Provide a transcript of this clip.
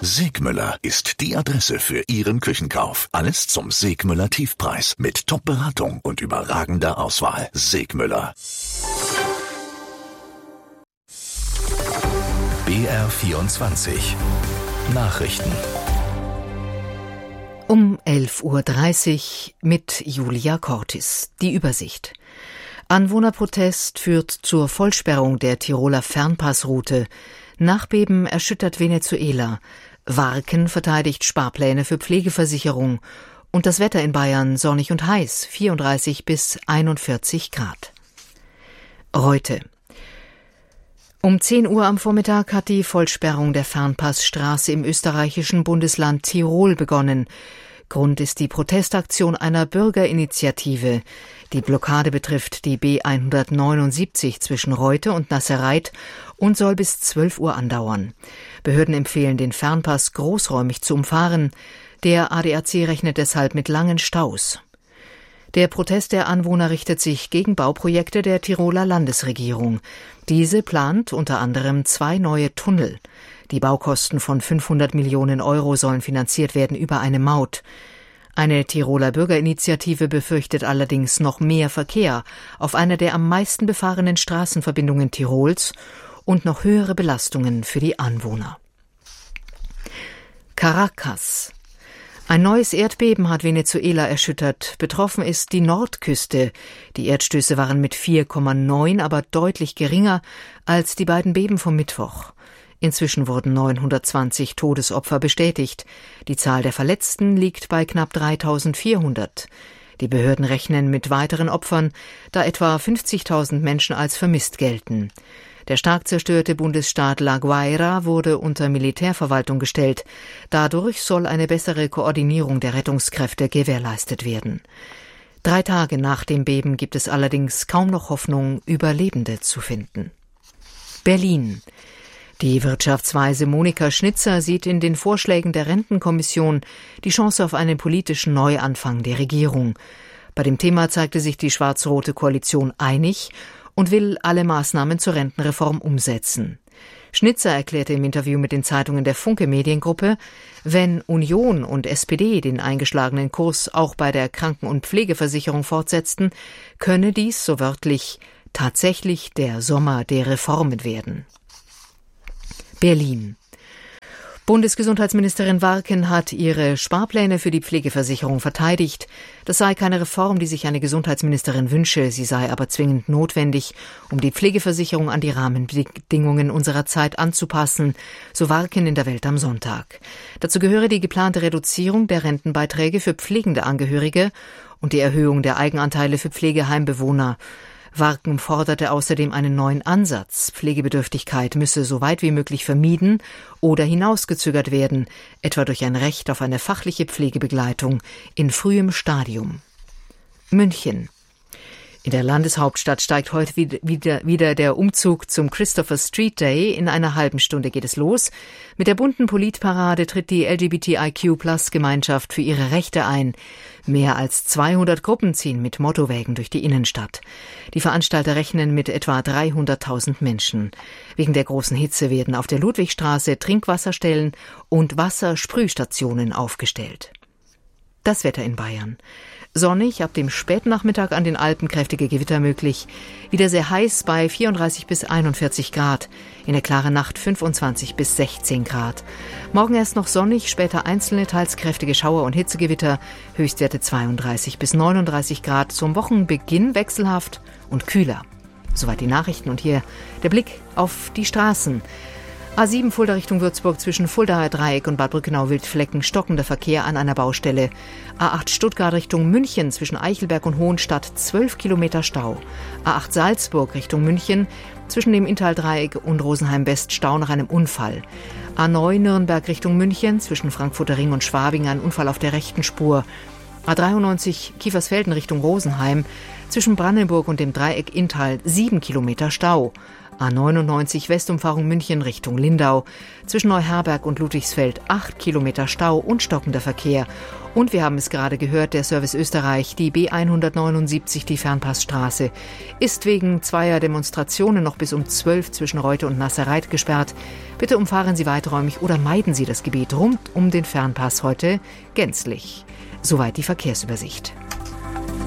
Segmüller ist die Adresse für Ihren Küchenkauf. Alles zum Segmüller Tiefpreis mit Top-Beratung und überragender Auswahl. Segmüller. BR24 Nachrichten. Um 11:30 Uhr mit Julia Cortis. Die Übersicht. Anwohnerprotest führt zur Vollsperrung der Tiroler Fernpassroute. Nachbeben erschüttert Venezuela. Warken verteidigt Sparpläne für Pflegeversicherung. Und das Wetter in Bayern sonnig und heiß, 34 bis 41 Grad. Reute. Um 10 Uhr am Vormittag hat die Vollsperrung der Fernpassstraße im österreichischen Bundesland Tirol begonnen. Grund ist die Protestaktion einer Bürgerinitiative. Die Blockade betrifft die B179 zwischen Reute und Nasserreit und soll bis 12 Uhr andauern. Behörden empfehlen, den Fernpass großräumig zu umfahren. Der ADAC rechnet deshalb mit langen Staus. Der Protest der Anwohner richtet sich gegen Bauprojekte der Tiroler Landesregierung. Diese plant unter anderem 2 neue Tunnel. Die Baukosten von 500 Millionen Euro sollen finanziert werden über eine Maut. Eine Tiroler Bürgerinitiative befürchtet allerdings noch mehr Verkehr auf einer der am meisten befahrenen Straßenverbindungen Tirols und noch höhere Belastungen für die Anwohner. Caracas. Ein neues Erdbeben hat Venezuela erschüttert. Betroffen ist die Nordküste. Die Erdstöße waren mit 4,9, aber deutlich geringer als die beiden Beben vom Mittwoch. Inzwischen wurden 920 Todesopfer bestätigt. Die Zahl der Verletzten liegt bei knapp 3.400. Die Behörden rechnen mit weiteren Opfern, da etwa 50.000 Menschen als vermisst gelten. Der stark zerstörte Bundesstaat La Guaira wurde unter Militärverwaltung gestellt. Dadurch soll eine bessere Koordinierung der Rettungskräfte gewährleistet werden. 3 Tage nach dem Beben gibt es allerdings kaum noch Hoffnung, Überlebende zu finden. Berlin. Die Wirtschaftsweise Monika Schnitzer sieht in den Vorschlägen der Rentenkommission die Chance auf einen politischen Neuanfang der Regierung. Bei dem Thema zeigte sich die schwarz-rote Koalition einig und will alle Maßnahmen zur Rentenreform umsetzen. Schnitzer erklärte im Interview mit den Zeitungen der Funke Mediengruppe, wenn Union und SPD den eingeschlagenen Kurs auch bei der Kranken- und Pflegeversicherung fortsetzten, könne dies, so wörtlich, tatsächlich der Sommer der Reformen werden. Berlin. Bundesgesundheitsministerin Warken hat ihre Sparpläne für die Pflegeversicherung verteidigt. Das sei keine Reform, die sich eine Gesundheitsministerin wünsche, sie sei aber zwingend notwendig, um die Pflegeversicherung an die Rahmenbedingungen unserer Zeit anzupassen, so Warken in der Welt am Sonntag. Dazu gehöre die geplante Reduzierung der Rentenbeiträge für pflegende Angehörige und die Erhöhung der Eigenanteile für Pflegeheimbewohner. Warken forderte außerdem einen neuen Ansatz. Pflegebedürftigkeit müsse so weit wie möglich vermieden oder hinausgezögert werden, etwa durch ein Recht auf eine fachliche Pflegebegleitung in frühem Stadium. München. In der Landeshauptstadt steigt heute wieder der Umzug zum Christopher Street Day. In einer halben Stunde geht es los. Mit der bunten Politparade tritt die LGBTIQ+-Gemeinschaft für ihre Rechte ein. Mehr als 200 Gruppen ziehen mit Mottowägen durch die Innenstadt. Die Veranstalter rechnen mit etwa 300.000 Menschen. Wegen der großen Hitze werden auf der Ludwigstraße Trinkwasserstellen und Wassersprühstationen aufgestellt. Das Wetter in Bayern. Sonnig, ab dem Spätnachmittag an den Alpen kräftige Gewitter möglich. Wieder sehr heiß bei 34 bis 41 Grad. In der klaren Nacht 25 bis 16 Grad. Morgen erst noch sonnig, später einzelne teils kräftige Schauer und Hitzegewitter. Höchstwerte 32 bis 39 Grad. Zum Wochenbeginn wechselhaft und kühler. Soweit die Nachrichten und hier der Blick auf die Straßen. A7 Fulda Richtung Würzburg zwischen Fuldaer Dreieck und Bad Brückenau-Wildflecken stockender Verkehr an einer Baustelle. A8 Stuttgart Richtung München zwischen Eichelberg und Hohenstadt 12 Kilometer Stau. A8 Salzburg Richtung München zwischen dem Inntal-Dreieck und Rosenheim-West Stau nach einem Unfall. A9 Nürnberg Richtung München zwischen Frankfurter Ring und Schwabing ein Unfall auf der rechten Spur. A93 Kiefersfelden Richtung Rosenheim zwischen Brandenburg und dem Dreieck Inntal 7 Kilometer Stau. A99 Westumfahrung München Richtung Lindau. Zwischen Neuherberg und Ludwigsfeld 8 Kilometer Stau und stockender Verkehr. Und wir haben es gerade gehört, der Service Österreich, die B179, die Fernpassstraße, ist wegen zweier Demonstrationen noch bis um 12 zwischen Reute und Nasserreit gesperrt. Bitte umfahren Sie weiträumig oder meiden Sie das Gebiet rund um den Fernpass heute gänzlich. Soweit die Verkehrsübersicht.